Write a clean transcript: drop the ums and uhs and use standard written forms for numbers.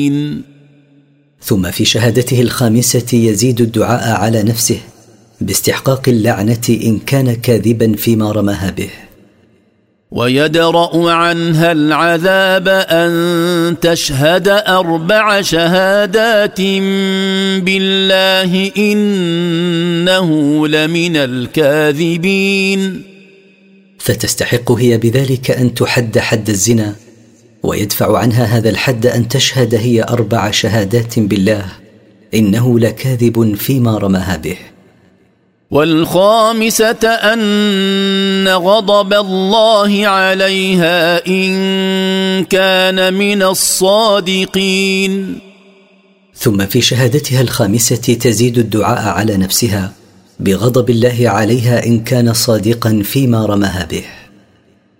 ثم في شهادته الخامسة يزيد الدعاء على نفسه باستحقاق اللعنة إن كان كاذبا فيما رماها به. ويدرأ عنها العذاب أن تشهد 4 شهادات بالله إنه لمن الكاذبين. فتستحق هي بذلك أن تحد حد الزنا، ويدفع عنها هذا الحد أن تشهد هي 4 شهادات بالله إنه لكاذب فيما رماها به. والخامسة أن غضب الله عليها إن كان من الصادقين. ثم في شهادتها الخامسة تزيد الدعاء على نفسها بغضب الله عليها إن كان صادقا فيما رماها به.